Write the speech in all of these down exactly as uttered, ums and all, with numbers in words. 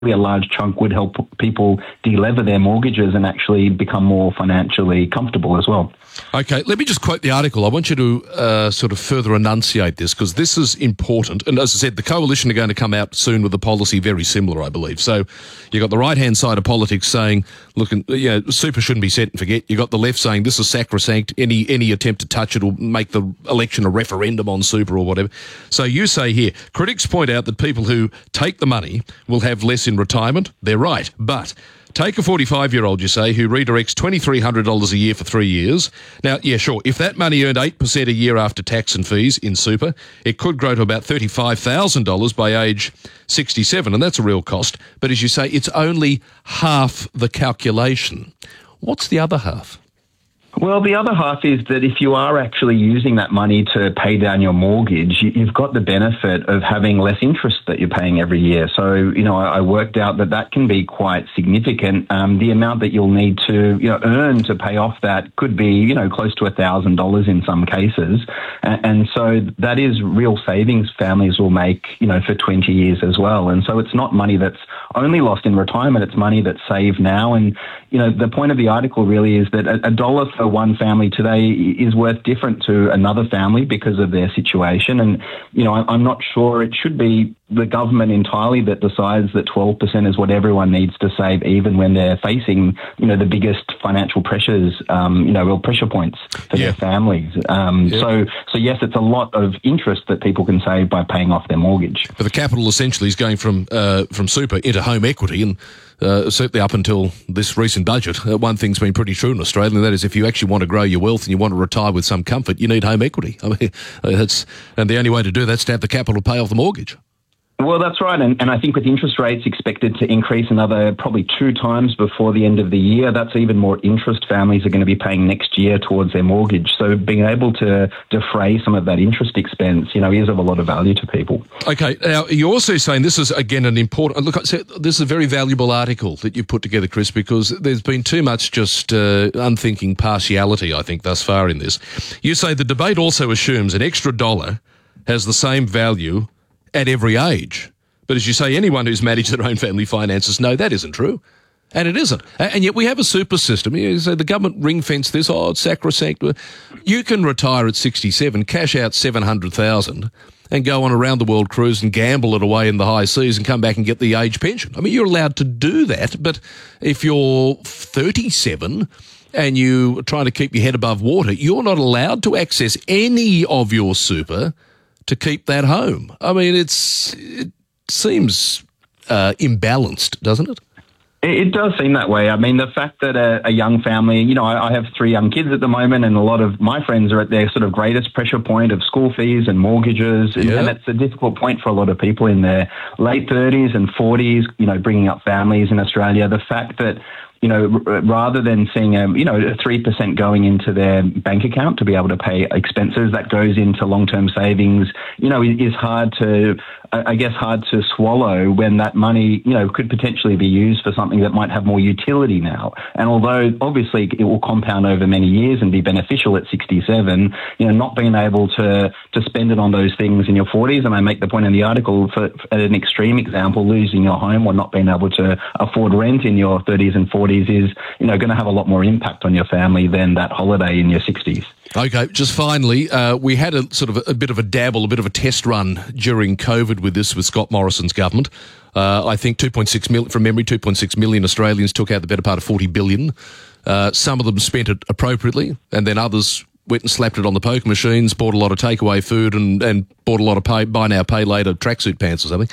a large chunk would help people delever their mortgages and actually become more financially comfortable as well. Okay, let me just quote the article. I want you to uh, sort of further enunciate this, because this is important. And as I said, the Coalition are going to come out soon with a policy very similar, I believe. So you've got the right-hand side of politics saying, look, you know, super shouldn't be set and forget. You've got the left saying this is sacrosanct. Any any attempt to touch it will make the election a referendum on super or whatever. So you say here, critics point out that people who take the money will have less in retirement. They're right. But take a forty-five-year-old, you say, who redirects two thousand three hundred dollars a year for three years. Now, yeah, sure, if that money earned eight percent a year after tax and fees in super, it could grow to about thirty-five thousand dollars by age sixty-seven, and that's a real cost. But as you say, it's only half the calculation. What's the other half? Well, the other half is that if you are actually using that money to pay down your mortgage, you've got the benefit of having less interest that you're paying every year. So, you know, I worked out that that can be quite significant. Um, the amount that you'll need to, you know, earn to pay off that could be, you know, close to one thousand dollars in some cases. And, and so that is real savings families will make, you know, for twenty years as well. And so it's not money that's only lost in retirement. It's money that's saved now. And, you know, the point of the article really is that a, a dollar for one family today is worth different to another family because of their situation. And, you know, I'm not sure it should be the government entirely that decides that twelve percent is what everyone needs to save, even when they're facing, you know, the biggest financial pressures, um, you know, real pressure points for yeah. their families. Um, yeah. So, so yes, it's a lot of interest that people can save by paying off their mortgage. But the capital essentially is going from uh, from super into home equity, and uh, certainly up until this recent budget, uh, one thing's been pretty true in Australia, and that is if you actually want to grow your wealth and you want to retire with some comfort, you need home equity. I mean, that's and the only way to do that is to have the capital pay off the mortgage. Well, that's right. And, and I think with interest rates expected to increase another probably two times before the end of the year, that's even more interest families are going to be paying next year towards their mortgage. So being able to defray some of that interest expense, you know, is of a lot of value to people. Okay. Now, you're also saying this is, again, an important... Look, this is a very valuable article that you put together, Chris, because there's been too much just uh, unthinking partiality, I think, thus far in this. You say the debate also assumes an extra dollar has the same value at every age. But as you say, anyone who's managed their own family finances, no, that isn't true. And it isn't. And yet we have a super system. You say the government ring-fence this, oh, it's sacrosanct. You can retire at sixty-seven, cash out seven hundred thousand dollars and go on a round-the-world cruise and gamble it away in the high seas and come back and get the age pension. I mean, you're allowed to do that, but if you're thirty-seven and you're trying to keep your head above water, you're not allowed to access any of your super to keep that home. I mean, it's it seems uh, imbalanced, doesn't it? It does seem that way. I mean, the fact that a, a young family, you know, I, I have three young kids at the moment, and a lot of my friends are at their sort of greatest pressure point of school fees and mortgages. And, yeah. and that's a difficult point for a lot of people in their late thirties and forties, you know, bringing up families in Australia. The fact that, you know, r- rather than seeing a, you know, a three percent going into their bank account to be able to pay expenses, that goes into long-term savings, you know, is, is hard to, I guess, hard to swallow when that money, you know, could potentially be used for something that might have more utility now. And although obviously it will compound over many years and be beneficial at sixty-seven, you know, not being able to, to spend it on those things in your forties, and I make the point in the article for, for an extreme example, losing your home or not being able to afford rent in your thirties and forties is, you know, going to have a lot more impact on your family than that holiday in your sixties. Okay, just finally, uh, we had a sort of a, a bit of a dabble, a bit of a test run during COVID with this, with Scott Morrison's government. Uh, I think two point six million, from memory, two point six million Australians took out the better part of forty billion. Uh, some of them spent it appropriately, and then others went and slapped it on the poker machines, bought a lot of takeaway food, and, and bought a lot of pay, buy now, pay later tracksuit pants or something.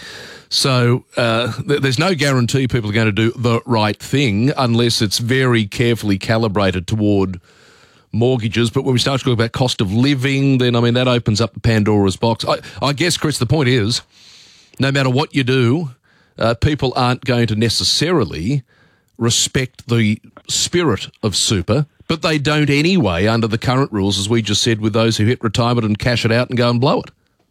So uh, th- there's no guarantee people are going to do the right thing unless it's very carefully calibrated toward mortgages. But when we start to talk about cost of living, then, I mean, that opens up the Pandora's box. I, I guess, Chris, the point is, no matter what you do, uh, people aren't going to necessarily respect the spirit of super, but they don't anyway under the current rules, as we just said, with those who hit retirement and cash it out and go and blow it.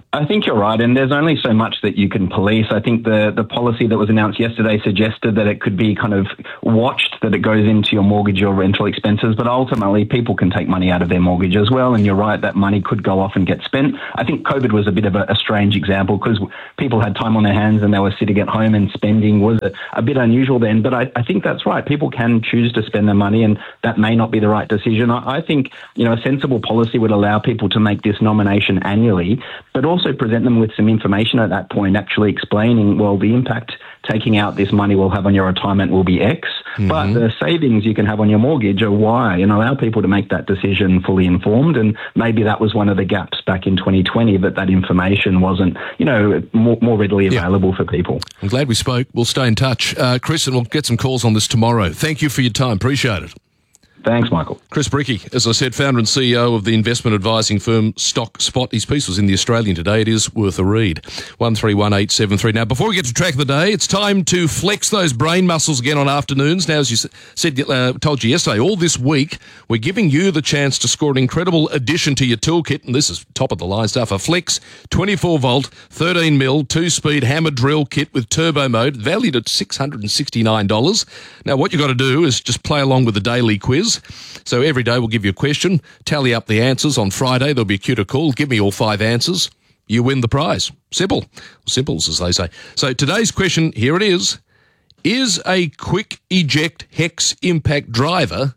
I think you're right, and there's only so much that you can police. I think the, the policy that was announced yesterday suggested that it could be kind of watched, that it goes into your mortgage or rental expenses, but ultimately people can take money out of their mortgage as well, and you're right, that money could go off and get spent. I think COVID was a bit of a, a strange example because people had time on their hands and they were sitting at home, and spending was a, a bit unusual then, but I, I think that's right. People can choose to spend their money, and that may not be the right decision. I, I think, you know, a sensible policy would allow people to make this nomination annually, but also also present them with some information at that point, actually explaining, well, the impact taking out this money will have on your retirement will be X, mm-hmm. but the savings you can have on your mortgage are Y, and allow people to make that decision fully informed. And maybe that was one of the gaps back in twenty twenty, that that information wasn't, you know, more, more readily available yeah. for people. I'm glad we spoke. We'll stay in touch. Uh, Chris, and we'll get some calls on this tomorrow. Thank you for your time. Appreciate it. Thanks, Michael. Chris Bricky, as I said, founder and C E O of the investment advising firm Stock Spot. His piece was in The Australian today. It is worth a read. one three one eight seven three. Now, before we get to track of the day, it's time to flex those brain muscles again on afternoons. Now, as you said, uh, told you yesterday, all this week, we're giving you the chance to score an incredible addition to your toolkit, and this is top of the line stuff, a Flex twenty-four volt, thirteen mil, two-speed hammer drill kit with turbo mode, valued at six hundred sixty-nine dollars. Now, what you've got to do is just play along with the daily quiz. So every day we'll give you a question, tally up the answers. On Friday there'll be a cue to call. Give me all five answers. You win the prize. Simple. Simples, as they say. So today's question, here it is. Is a quick eject hex impact driver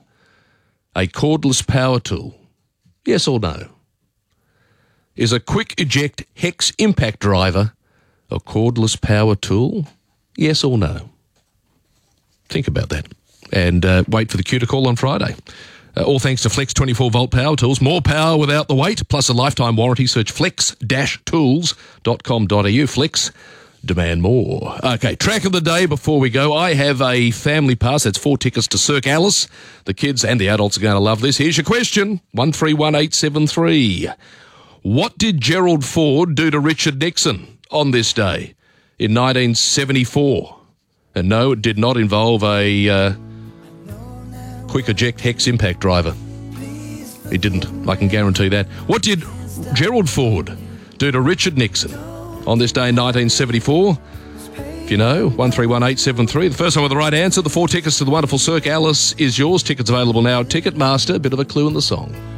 a cordless power tool? Yes or no? Is a quick eject hex impact driver a cordless power tool? Yes or no? Think about that. And uh, wait for the cue to call on Friday. Uh, all thanks to Flex twenty-four volt power tools. More power without the weight, plus a lifetime warranty. Search flex dash tools dot com dot a u. Flex, demand more. Okay, track of the day before we go. I have a family pass. That's four tickets to Cirque Alice. The kids and the adults are going to love this. Here's your question. one three one eight seven three. What did Gerald Ford do to Richard Nixon on this day in nineteen seventy-four? And no, it did not involve a... Uh, quick eject hex impact driver. It didn't. I can guarantee that. What did Gerald Ford do to Richard Nixon on this day in nineteen seventy-four? If you know, one three one eight seven three. The first one with the right answer, the four tickets to the wonderful Cirque Alice is yours. Tickets available now at Ticketmaster. A bit of a clue in the song.